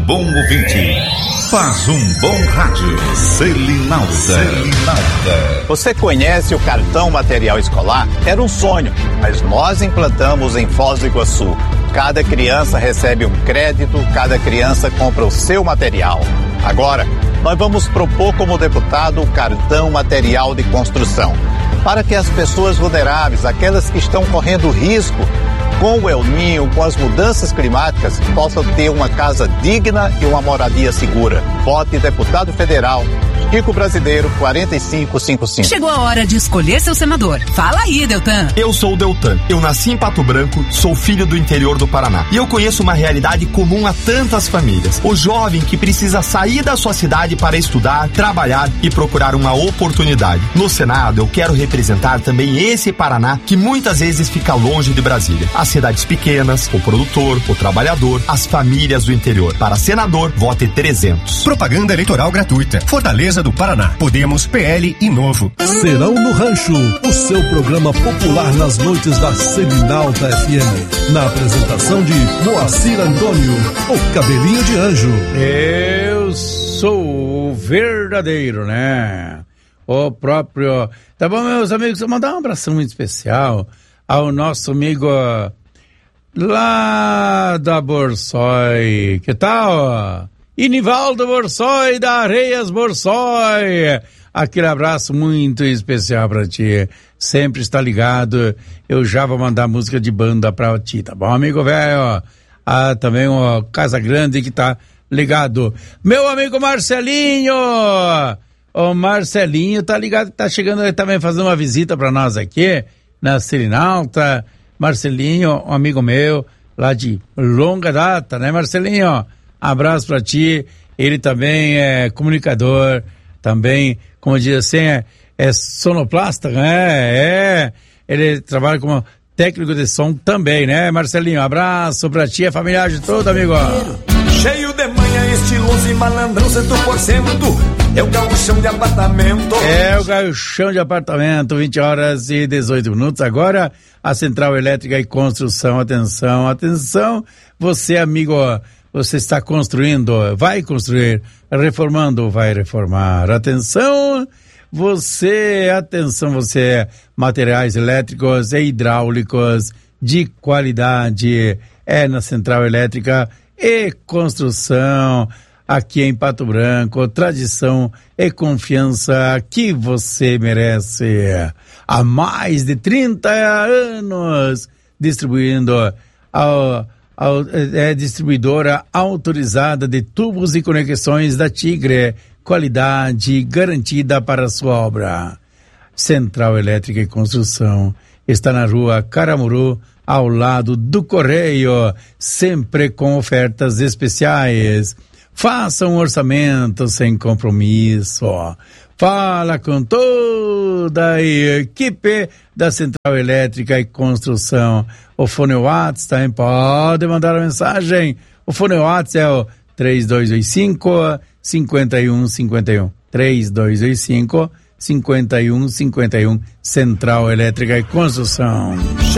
bom ouvinte faz um bom rádio. Selinalta. Você conhece o cartão material escolar? Era um sonho, mas nós implantamos em Foz do Iguaçu. Cada criança recebe um crédito, cada criança compra o seu material. Agora, nós vamos propor como deputado o cartão material de construção, para que as pessoas vulneráveis, aquelas que estão correndo risco com o El Niño, com as mudanças climáticas, possam ter uma casa digna e uma moradia segura. Vote deputado federal Chico Brasileiro 4555. Chegou a hora de escolher seu senador. Fala aí, Deltan. Eu sou o Deltan. Eu nasci em Pato Branco, sou filho do interior do Paraná. E eu conheço uma realidade comum a tantas famílias. O jovem que precisa sair da sua cidade para estudar, trabalhar e procurar uma oportunidade. No Senado, eu quero representar também esse Paraná que muitas vezes fica longe de Brasília. As cidades pequenas, o produtor, o trabalhador, as famílias do interior. Para senador, vote 300. Propaganda eleitoral gratuita. Fortaleza do Paraná. Podemos, PL e Novo. Serão no Rancho, o seu programa popular nas noites da Selinalta FM. Na apresentação de Moacir Antônio, o cabelinho de anjo. Eu sou o verdadeiro, né? O próprio. Tá bom, meus amigos? Eu vou mandar um abração muito especial ao nosso amigo lá da Borsoi. Que tal? Inivaldo Borsoi, da Areias Borsoi. Aquele abraço muito especial pra ti. Sempre está ligado. Eu já vou mandar música de banda pra ti, tá bom, amigo velho? Também o Casa Grande que tá ligado. Meu amigo Marcelinho! O Marcelinho tá ligado, tá chegando, ele também fazendo uma visita pra nós aqui, na Selinalta. Marcelinho, um amigo meu, lá de longa data, né, Marcelinho? Abraço pra ti. Ele também é comunicador, também, como diz assim, é sonoplasta, né? Ele trabalha como técnico de som também, né, Marcelinho? Abraço pra ti, a família de todo, amigo. Cheio de manhã, estiloso e malandrão, 100%. É o gauchão de apartamento. É o gauchão de apartamento, 20 horas e 18 minutos. Agora, a Central Elétrica e Construção. Atenção, atenção. Você, amigo, você está construindo, vai construir, reformando, vai reformar. Atenção, você, materiais elétricos e hidráulicos de qualidade. É na Central Elétrica e Construção, aqui em Pato Branco. Tradição e confiança que você merece. Há mais de 30 anos distribuindo distribuidora autorizada de tubos e conexões da Tigre. Qualidade garantida para a sua obra. Central Elétrica e Construção está na rua Caramuru, ao lado do Correio, sempre com ofertas especiais. Faça um orçamento sem compromisso. Fala com toda a equipe da Central Elétrica e Construção. O fone WhatsApp também pode mandar a mensagem. O fone WhatsApp é o 3225-5151. 3225-5151. Central Elétrica e Construção.